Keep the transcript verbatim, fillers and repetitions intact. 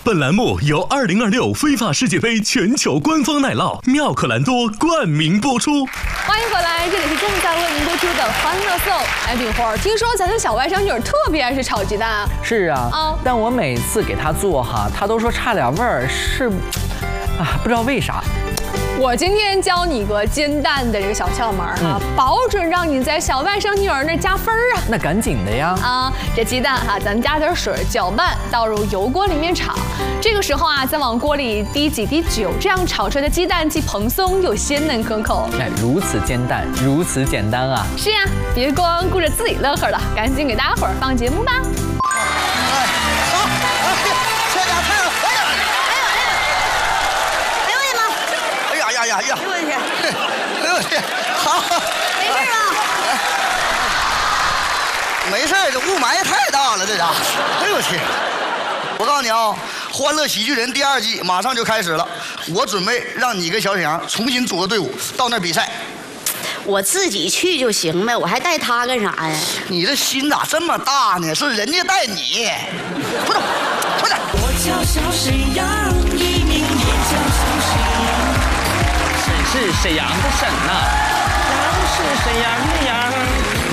本栏目由二零二六非法世界杯全球官方奶酪妙可蓝多冠名播出。 欢迎回来，这里是正在为您播出的《欢乐颂》。哎，饼花，听说咱的小外甥女儿特别爱吃炒鸡蛋啊？ 是啊，啊，但我每次给她做哈，她都说差点味儿，是啊，不知道为啥。 我今天教你个煎蛋的这个小窍门啊，嗯、保准让你在小外甥女儿那加分啊！ 那赶紧的呀！ 啊，这鸡蛋哈，咱们加点水搅拌，倒入油锅里面炒。这个时候啊，再往锅里滴几滴酒，这样炒出来的鸡蛋既蓬松又鲜嫩可口。 哎，如此煎蛋，如此简单啊！ 是呀，别光顾着自己乐呵了，赶紧给大家伙儿放节目吧！ 哎，好，这家太了，哎呀！哎呀呀！哎呦我的天！哎呦我的天！好， 没事吧？ 没事，这雾霾也太大了，这家伙！哎呦我天！我告诉你啊，《欢乐喜剧人》第二季马上就开始了，我准备让你跟小沈阳重新组个队伍，到那儿比赛。 我自己去就行呗，我还带他干啥呀？ 你这心咋这么大呢？是人家带你，快点，快点！ 我叫小沈阳，艺名也叫小沈阳。 沈是沈阳的沈呐， 阳是沈阳的阳。